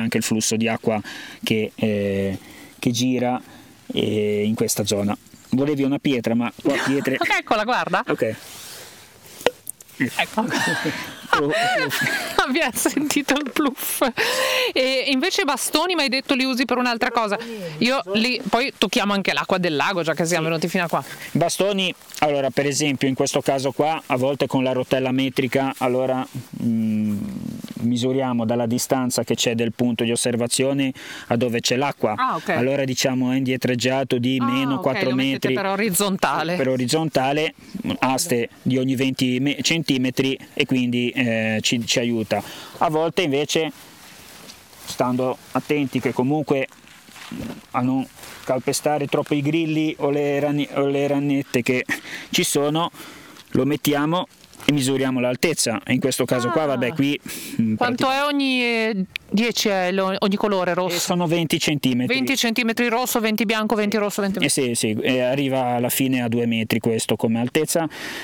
anche il flusso di acqua che gira in questa zona. Volevi una pietra, ma qua pietre... Eccola, guarda. Ok. Ecco. Abbiamo sentito il pluff. E invece bastoni mi hai detto li usi per un'altra cosa. Io li poi tocchiamo anche l'acqua del lago, già che siamo venuti fino a qua. Bastoni, allora per esempio in questo caso qua, a volte con la rotella metrica, allora misuriamo dalla distanza che c'è del punto di osservazione a dove c'è l'acqua. Okay. Allora diciamo è indietreggiato di meno 4 metri per orizzontale, aste di ogni 20 centimetri, e quindi ci aiuta. A volte invece, stando attenti che comunque a non calpestare troppo i grilli o le ranette che ci sono, lo mettiamo e misuriamo l'altezza. In questo caso qua, vabbè, qui quanto è ogni 10 è ogni colore rosso? Sono 20 centimetri. 20 centimetri rosso, 20 bianco, 20 rosso, 20 bianco. Sì, arriva alla fine a 2 metri questo come altezza.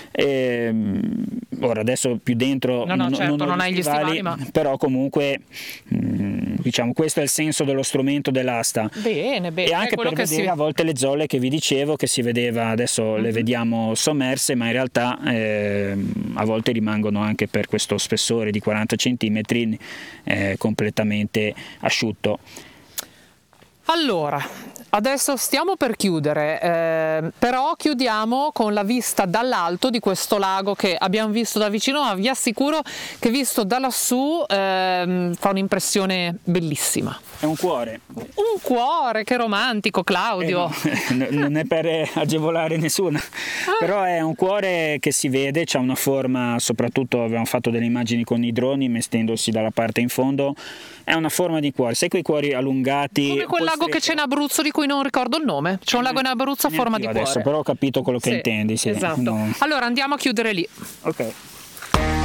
Ora adesso più dentro non hai gli stivali, ma... però comunque diciamo questo è il senso dello strumento dell'asta. Bene. E anche per vedere a volte le zolle che vi dicevo, che si vedeva, adesso le vediamo sommerse, ma in realtà a volte rimangono anche per questo spessore di 40 centimetri completamente asciutto. Allora, adesso stiamo per chiudere, però chiudiamo con la vista dall'alto di questo lago che abbiamo visto da vicino, ma vi assicuro che visto da lassù fa un'impressione bellissima. È un cuore. Un cuore, che romantico, Claudio. Non è per agevolare nessuno, però è un cuore che si vede, c'ha una forma, soprattutto abbiamo fatto delle immagini con i droni mettendosi dalla parte in fondo, è una forma di cuore, sai quei cuori allungati. Come quel lago che c'è in Abruzzo di cui non ricordo il nome, c'è un lago in Abruzzo a forma di cuore. Adesso però ho capito quello che intendi. Sì. Esatto. No. Allora andiamo a chiudere lì. Ok.